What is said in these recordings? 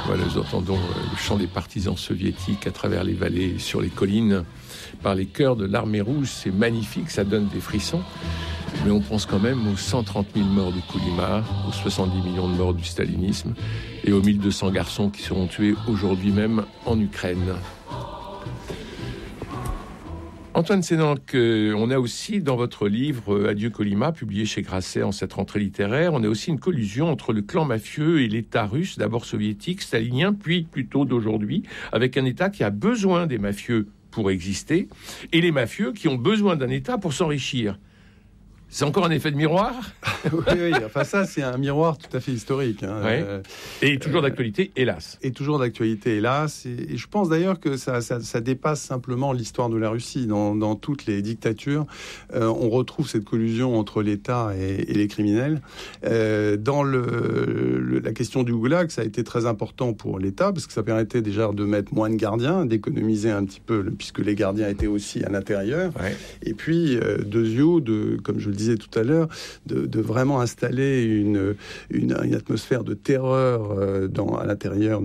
Voilà, nous entendons le chant des partisans soviétiques à travers les vallées et sur les collines par les chœurs de l'armée rouge. C'est magnifique, ça donne des frissons. Mais on pense quand même aux 130 000 morts du Kolyma, aux 70 millions de morts du stalinisme et aux 1200 garçons qui seront tués aujourd'hui même en Ukraine. Antoine Sénanque, on a aussi dans votre livre Adieu Kolyma, publié chez Grasset en cette rentrée littéraire, on a aussi une collusion entre le clan mafieux et l'État russe, d'abord soviétique, stalinien, puis plutôt d'aujourd'hui, avec un État qui a besoin des mafieux pour exister et les mafieux qui ont besoin d'un État pour s'enrichir. C'est encore un effet de miroir. Oui, enfin ça c'est un miroir tout à fait historique. Hein. Ouais. Et toujours d'actualité, hélas. Et toujours d'actualité, hélas. Et je pense d'ailleurs que ça dépasse simplement l'histoire de la Russie. Dans toutes les dictatures, on retrouve cette collusion entre l'État et les criminels. Dans la question du goulag, ça a été très important pour l'État, parce que ça permettait déjà de mettre moins de gardiens, d'économiser un petit peu, puisque les gardiens étaient aussi à l'intérieur. Ouais. Et puis, comme je le disais tout à l'heure, de vraiment installer une atmosphère de terreur à l'intérieur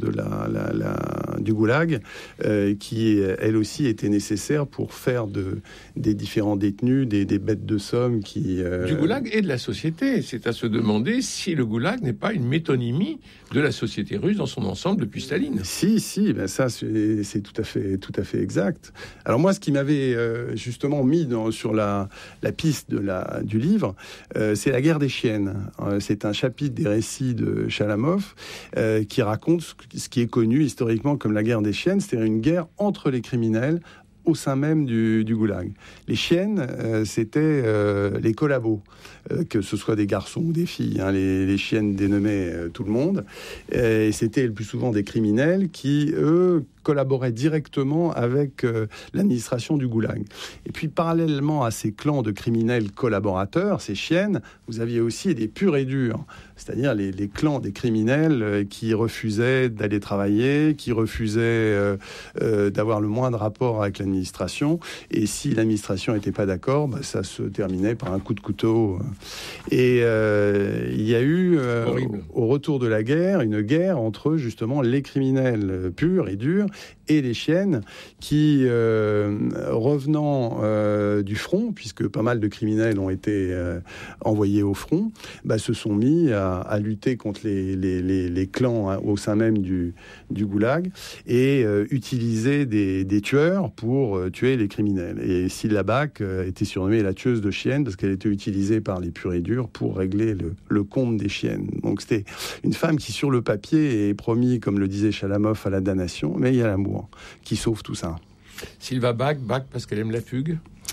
du goulag, qui elle aussi était nécessaire pour faire des différents détenus des bêtes de somme du goulag et de la société. C'est à se demander si le goulag n'est pas une métonymie de la société russe dans son ensemble depuis Staline. Si, ben ça c'est tout à fait exact. Alors moi, ce qui m'avait justement mis sur la piste du livre, c'est la guerre des chiennes. C'est un chapitre des récits de Chalamov qui raconte ce qui est connu historiquement comme la guerre des chiennes, c'est-à-dire une guerre entre les criminels au sein même du goulag. Les chiennes, c'était les collabos, que ce soit des garçons ou des filles. Hein, les chiennes dénommaient tout le monde. Et c'était le plus souvent des criminels qui, eux, collaboraient directement avec l'administration du goulag. Et puis, parallèlement à ces clans de criminels collaborateurs, ces chiennes, vous aviez aussi des purs et durs, c'est-à-dire les clans des criminels qui refusaient d'aller travailler, qui refusaient d'avoir le moindre rapport avec l'administration. Et si l'administration n'était pas d'accord, ça se terminait par un coup de couteau. Et il y a eu, au retour de la guerre, une guerre entre justement les criminels purs et durs et les chiennes qui, revenant du front, puisque pas mal de criminels ont été envoyés au front, se sont mis à lutter contre les clans au sein même du goulag et utiliser des tueurs pour tuer les criminels. Et Cilla Back était surnommée la tueuse de chiennes parce qu'elle était utilisée par les purs et durs pour régler le compte des chiennes. Donc c'était une femme qui, sur le papier, est promis, comme le disait Chalamov, à la damnation, mais il y a l'amour qui sauve tout ça. Sylva Back parce qu'elle aime la fugue.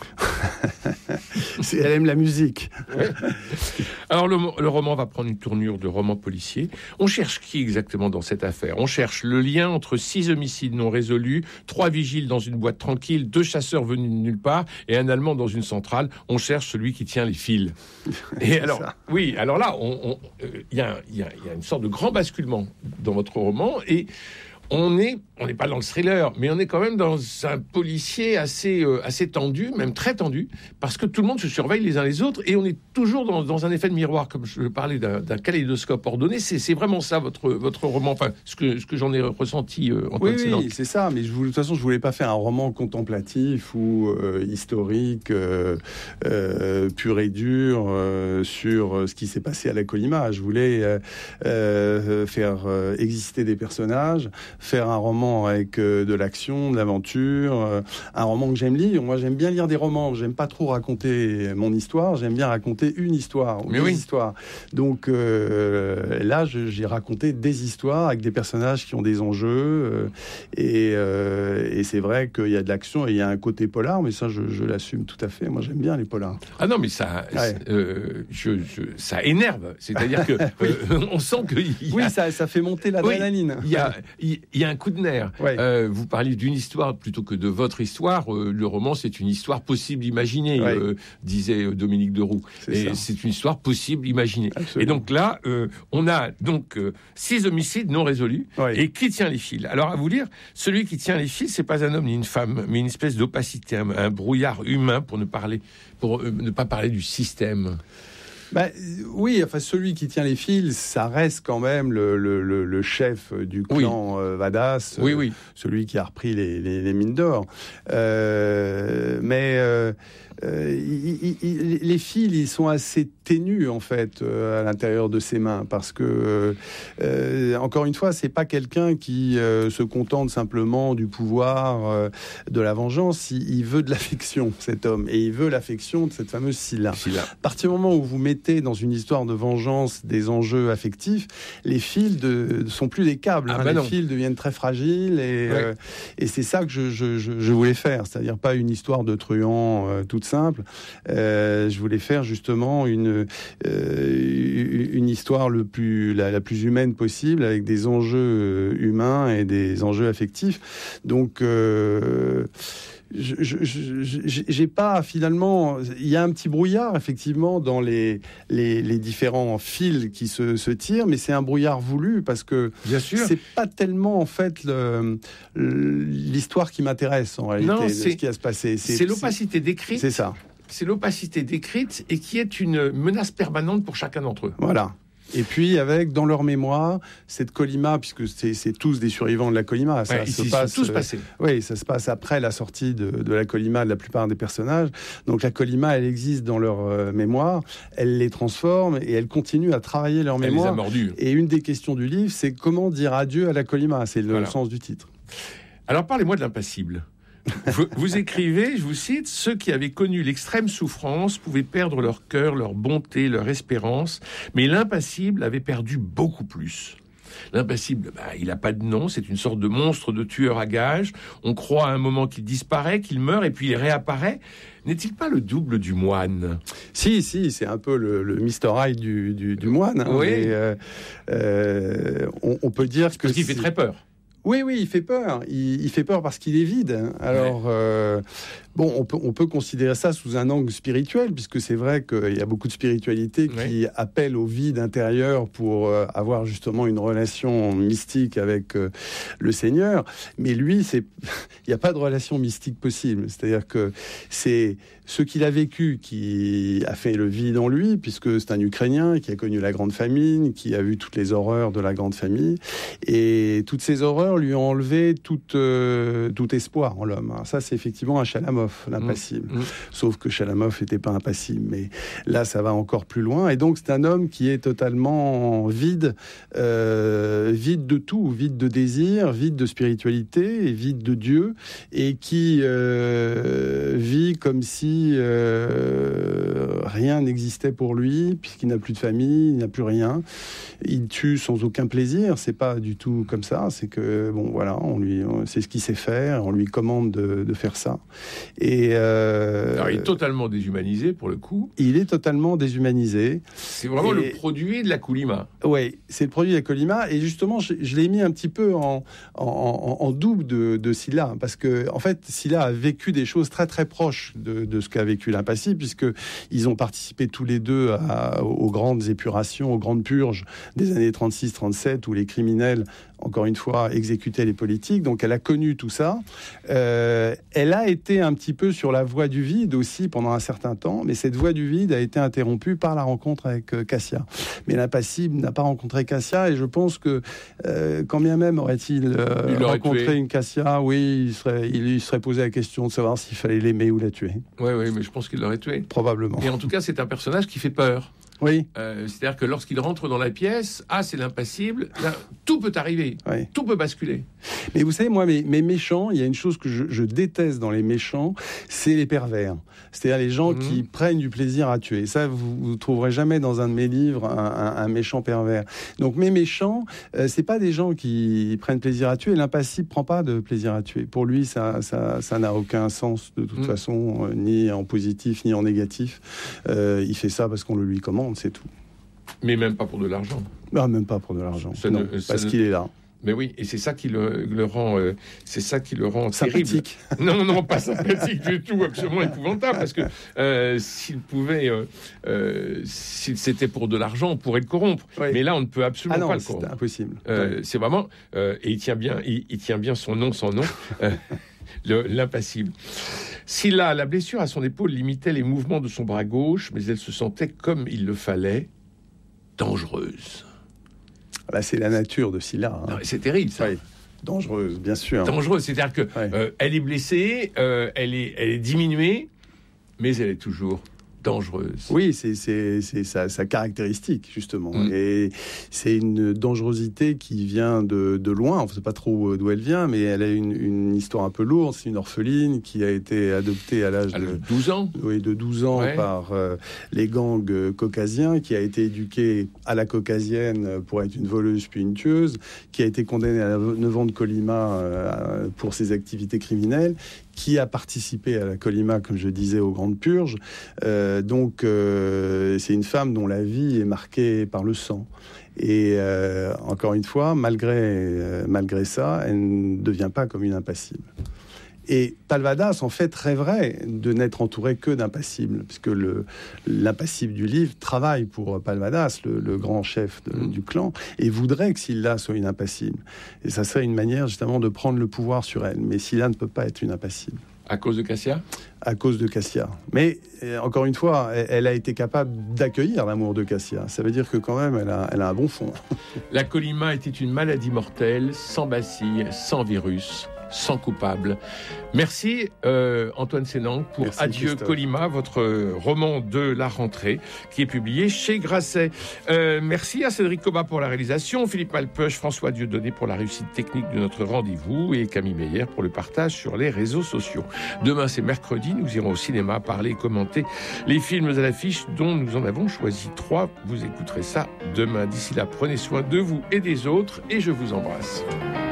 Elle aime la musique. Ouais. Alors le roman va prendre une tournure de roman policier. On cherche qui exactement dans cette affaire ? On cherche le lien entre 6 homicides non résolus, 3 vigiles dans une boîte tranquille, 2 chasseurs venus de nulle part et un Allemand dans une centrale. On cherche celui qui tient les fils. Et alors, oui, alors là, il y a une sorte de grand basculement dans votre roman et on n'est pas dans le thriller, mais on est quand même dans un policier assez tendu, même très tendu, parce que tout le monde se surveille les uns les autres, et on est toujours dans un effet de miroir, comme je parlais d'un kaléidoscope ordonné. C'est vraiment ça votre roman, enfin ce que j'en ai ressenti. Oui, c'est ça. Mais de toute façon, je voulais pas faire un roman contemplatif ou historique, pur et dur sur ce qui s'est passé à la Kolyma. Je voulais faire exister des personnages, faire un roman avec de l'action, de l'aventure, un roman que j'aime lire. Moi, j'aime bien lire des romans. J'aime pas trop raconter mon histoire. J'aime bien raconter une histoire ou des histoires. Donc là, j'ai raconté des histoires avec des personnages qui ont des enjeux. Et c'est vrai qu'il y a de l'action et il y a un côté polar, mais ça, je l'assume tout à fait. Moi, j'aime bien les polars. Ah non, mais ça, ça énerve. C'est-à-dire que on sent que ça fait monter l'adrénaline. Il y a un coup de nerf. Ouais. Vous parliez d'une histoire plutôt que de votre histoire. Le roman, c'est une histoire possible imaginée, disait Dominique Deroux. C'est une histoire possible imaginée. Absolument. Et donc là, on a donc 6 homicides non résolus. Ouais. Et qui tient les fils ? Alors, à vous lire, celui qui tient les fils, c'est pas un homme ni une femme, mais une espèce d'opacité, un brouillard humain pour ne pas parler du système. Oui, enfin celui qui tient les fils, ça reste quand même le chef du clan Vadas, celui qui a repris les mines d'or. Les fils, ils sont assez ténus en fait à l'intérieur de ses mains, parce que encore une fois, c'est pas quelqu'un qui se contente simplement du pouvoir, de la vengeance. Il veut de l'affection, cet homme, et il veut l'affection de cette fameuse Scylla. À partir du moment où vous mettez dans une histoire de vengeance des enjeux affectifs, les fils sont plus des câbles. Les fils deviennent très fragiles, et c'est ça que je voulais faire, c'est-à-dire pas une histoire de truand toute simple. Je voulais faire justement une histoire la plus humaine possible, avec des enjeux humains et des enjeux affectifs. Donc j'ai pas, finalement, il y a un petit brouillard effectivement dans les différents fils qui se tirent, mais c'est un brouillard voulu, parce que bien sûr, c'est pas tellement en fait l'histoire qui m'intéresse en réalité. Non, ce qui a se passé. C'est l'opacité décrite. C'est ça. C'est l'opacité décrite, et qui est une menace permanente pour chacun d'entre eux. Voilà. Et puis avec dans leur mémoire cette Colima, puisque c'est tous des survivants de la Colima, ça se passe tous passés. Oui, ça se passe après la sortie de la Colima de la plupart des personnages. Donc la Colima, elle existe dans leur mémoire, elle les transforme et elle continue à travailler leur mémoire. Elle les a mordus. Et une des questions du livre, c'est comment dire adieu à la Colima. C'est le sens du titre. Alors parlez-moi de l'impassible. Vous écrivez, je vous cite, « Ceux qui avaient connu l'extrême souffrance pouvaient perdre leur cœur, leur bonté, leur espérance, mais l'impassible avait perdu beaucoup plus. » L'impassible, il n'a pas de nom, c'est une sorte de monstre de tueur à gages. On croit à un moment qu'il disparaît, qu'il meurt, et puis il réapparaît. N'est-il pas le double du moine ? Si, c'est un peu le Mr. Hyde du moine. Hein, oui. On peut dire que... Parce qu'il fait très peur. Oui, il fait peur. Il fait peur parce qu'il est vide. Alors, on peut considérer ça sous un angle spirituel, puisque c'est vrai qu'il y a beaucoup de spiritualité qui appelle au vide intérieur pour avoir justement une relation mystique avec le Seigneur. Mais lui, il n'y a pas de relation mystique possible. C'est-à-dire que c'est ce qu'il a vécu qui a fait le vide en lui, puisque c'est un Ukrainien qui a connu la Grande Famine, qui a vu toutes les horreurs de la Grande Famille, et toutes ces horreurs lui ont enlevé tout espoir en l'homme. Alors ça, c'est effectivement un Chalamov, l'impassible. Sauf que Chalamov n'était pas impassible, mais là, ça va encore plus loin. Et donc, c'est un homme qui est totalement vide, vide de tout, vide de désir, vide de spiritualité, et vide de Dieu, et qui vit comme si rien n'existait pour lui, puisqu'il n'a plus de famille, il n'a plus rien. Il tue sans aucun plaisir. C'est pas du tout comme ça. C'est que c'est ce qu'il sait faire. On lui commande de faire ça. Alors, il est totalement déshumanisé pour le coup. Il est totalement déshumanisé. C'est vraiment le produit de la Colima. Oui, c'est le produit de la Colima. Et justement, je l'ai mis un petit peu en double de Scylla, parce que en fait, Scylla a vécu des choses très très proches de ce qu'a vécu l'impassible, puisque ils ont participé tous les deux aux grandes épurations, aux grandes purges des années 36-37, où les criminels, encore une fois, exécutaient les politiques. Donc elle a connu tout ça. Elle a été un petit peu sur la voie du vide aussi pendant un certain temps, mais cette voie du vide a été interrompue par la rencontre avec Cassia. Mais l'impassible n'a pas rencontré Cassia, et je pense que quand bien même aurait-il rencontré une Cassia, oui, il serait posé la question de savoir s'il fallait l'aimer ou la tuer. Oui, mais je pense qu'il l'aurait tué. Probablement. Et en tout cas, c'est un personnage qui fait peur. Oui. C'est-à-dire que lorsqu'il rentre dans la pièce, c'est l'impassible, là, tout peut arriver, tout peut basculer. Mais vous savez, moi, mes méchants, il y a une chose que je déteste dans les méchants, c'est les pervers. C'est-à-dire les gens qui prennent du plaisir à tuer. Ça, vous ne trouverez jamais dans un de mes livres un méchant pervers. Donc mes méchants, c'est pas des gens qui prennent plaisir à tuer. L'impassible prend pas de plaisir à tuer. Pour lui, ça n'a aucun sens de toute façon, ni en positif ni en négatif. Il fait ça parce qu'on le lui commande. C'est tout. Mais même pas pour de l'argent. Non, même pas pour de l'argent. Parce qu'il est là. Mais oui, et c'est ça qui le rend, sympathique. Terrible. Non, pas sympathique du tout, absolument épouvantable, parce que s'il c'était pour de l'argent, on pourrait le corrompre. Oui. Mais là, on ne peut absolument pas le corrompre. C'est impossible. C'est vraiment, et il tient bien son nom. l'impassible. Scylla, la blessure à son épaule limitait les mouvements de son bras gauche, mais elle se sentait, comme il le fallait, dangereuse. Là, c'est la nature de Scylla. Hein. C'est terrible, ça. Oui. Dangereuse, bien sûr. Dangereuse, c'est-à-dire que elle est blessée, elle est diminuée, mais elle est toujours dangereuse. Oui, c'est sa caractéristique, justement. Et c'est une dangerosité qui vient de loin. On ne sait pas trop d'où elle vient, mais elle a une histoire un peu lourde. C'est une orpheline qui a été adoptée à l'âge de 12 ans. Oui, de 12 ans par les gangs caucasiens, qui a été éduquée à la caucasienne pour être une voleuse puis une tueuse, qui a été condamnée à 9 ans de colima pour ses activités criminelles, qui a participé à la colima, comme je disais, aux Grandes Purges. Donc, c'est une femme dont la vie est marquée par le sang. Et encore une fois, malgré ça, elle ne devient pas comme une impassible. Et Palvadas, en fait, rêverait de n'être entouré que d'impassibles, puisque l'impassible du livre travaille pour Palvadas, le grand chef du clan, et voudrait que Scylla soit une impassible. Et ça serait une manière, justement, de prendre le pouvoir sur elle. Mais Scylla ne peut pas être une impassible. À cause de Cassia ? À cause de Cassia. Mais, encore une fois, elle a été capable d'accueillir l'amour de Cassia. Ça veut dire que, quand même, elle a un bon fond. La colima était une maladie mortelle, sans bacille, sans virus, sans coupable. Merci Antoine Sénangue pour Merci, Adieu Christophe. Colima, votre roman de la rentrée qui est publié chez Grasset. Merci à Cédric Cobat pour la réalisation, Philippe Malpeuch, François Dieudonné pour la réussite technique de notre rendez-vous et Camille Meyer pour le partage sur les réseaux sociaux. Demain c'est mercredi, nous irons au cinéma parler et commenter les films à l'affiche dont nous en avons choisi 3. Vous écouterez ça demain. D'ici là, prenez soin de vous et des autres et je vous embrasse.